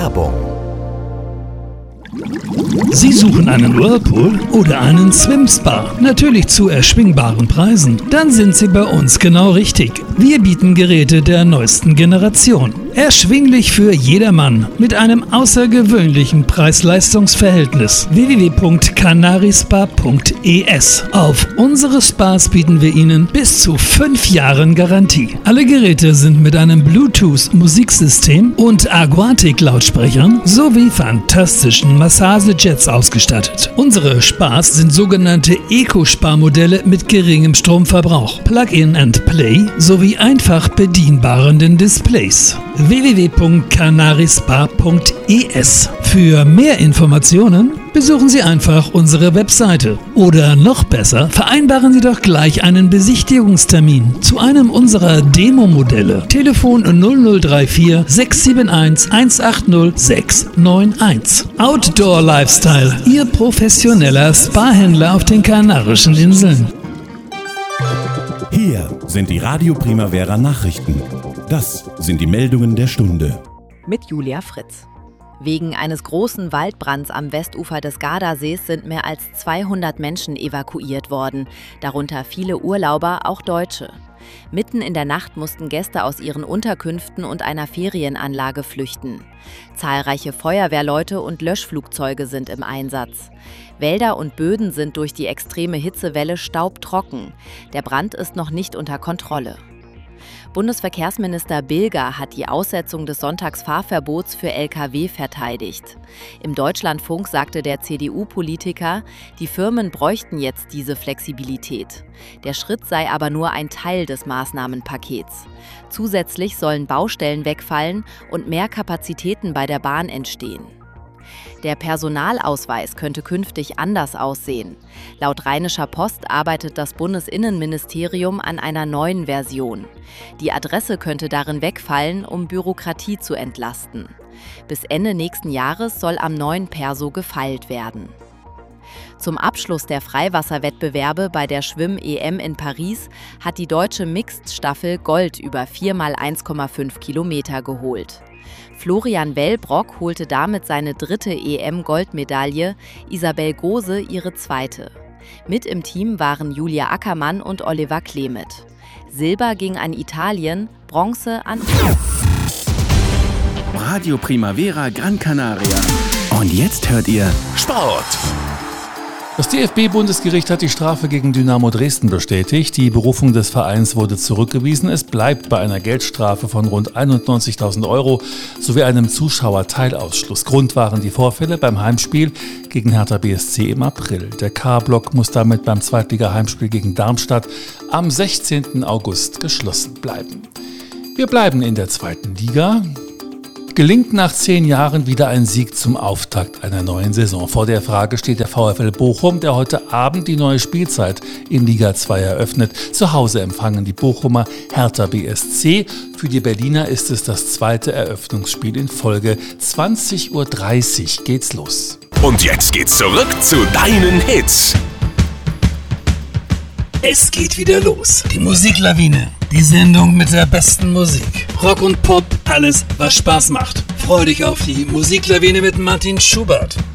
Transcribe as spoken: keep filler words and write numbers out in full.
Werbung. Sie suchen einen Whirlpool oder einen Swim-Spa? Natürlich zu erschwingbaren Preisen. Dann sind Sie bei uns genau richtig. Wir bieten Geräte der neuesten Generation. Erschwinglich für jedermann mit einem außergewöhnlichen Preis-Leistungs-Verhältnis. w w w punkt canarispa punkt e s. Auf unsere Spas bieten wir Ihnen bis zu fünf Jahren Garantie. Alle Geräte sind mit einem Bluetooth-Musiksystem und Aquatic-Lautsprechern sowie fantastischen Massagejets ausgestattet. Unsere Spas sind sogenannte Eco-Spa-Modelle mit geringem Stromverbrauch, Plug-in and Play sowie einfach bedienbaren Displays. w w w punkt canarispa punkt e s. Für mehr Informationen besuchen Sie einfach unsere Webseite. Oder noch besser, vereinbaren Sie doch gleich einen Besichtigungstermin zu einem unserer Demo-Modelle. Telefon null null drei vier sechs sieben eins eins acht null sechs neun eins. Outdoor Lifestyle, Ihr professioneller Spa-Händler auf den Kanarischen Inseln. Hier sind die Radio Primavera Nachrichten. Das sind die Meldungen der Stunde. Mit Julia Fritz. Wegen eines großen Waldbrands am Westufer des Gardasees sind mehr als zweihundert Menschen evakuiert worden, darunter viele Urlauber, auch Deutsche. Mitten in der Nacht mussten Gäste aus ihren Unterkünften und einer Ferienanlage flüchten. Zahlreiche Feuerwehrleute und Löschflugzeuge sind im Einsatz. Wälder und Böden sind durch die extreme Hitzewelle staubtrocken. Der Brand ist noch nicht unter Kontrolle. Bundesverkehrsminister Bilger hat die Aussetzung des Sonntagsfahrverbots für L K W verteidigt. Im Deutschlandfunk sagte der C D U-Politiker, die Firmen bräuchten jetzt diese Flexibilität. Der Schritt sei aber nur ein Teil des Maßnahmenpakets. Zusätzlich sollen Baustellen wegfallen und mehr Kapazitäten bei der Bahn entstehen. Der Personalausweis könnte künftig anders aussehen. Laut Rheinischer Post arbeitet das Bundesinnenministerium an einer neuen Version. Die Adresse könnte darin wegfallen, um Bürokratie zu entlasten. Bis Ende nächsten Jahres soll am neuen Perso gefeilt werden. Zum Abschluss der Freiwasserwettbewerbe bei der Schwimm-E M in Paris hat die deutsche Mixed-Staffel Gold über vier mal eins Komma fünf Kilometer geholt. Florian Wellbrock holte damit seine dritte E M-Goldmedaille, Isabel Gose ihre zweite. Mit im Team waren Julia Ackermann und Oliver Klemet. Silber ging an Italien, Bronze an Radio Primavera Gran Canaria. Und jetzt hört ihr Sport. Das D F B-Bundesgericht hat die Strafe gegen Dynamo Dresden bestätigt. Die Berufung des Vereins wurde zurückgewiesen. Es bleibt bei einer Geldstrafe von rund einundneunzigtausend Euro sowie einem Zuschauerteilausschluss. Grund waren die Vorfälle beim Heimspiel gegen Hertha B S C im April. Der K-Block muss damit beim Zweitliga-Heimspiel gegen Darmstadt am sechzehnten August geschlossen bleiben. Wir bleiben in der zweiten Liga. Gelingt nach zehn Jahren wieder ein Sieg zum Auftakt einer neuen Saison? Vor der Frage steht der VfL Bochum, der heute Abend die neue Spielzeit in Liga zwei eröffnet. Zu Hause empfangen die Bochumer Hertha B S C. Für die Berliner ist es das zweite Eröffnungsspiel in Folge. zwanzig Uhr dreißig geht's los. Und jetzt geht's zurück zu deinen Hits. Es geht wieder los. Die Musiklawine. Die Sendung mit der besten Musik. Rock und Pop, alles, was Spaß macht. Freu dich auf die Musiklawine mit Martin Schubert.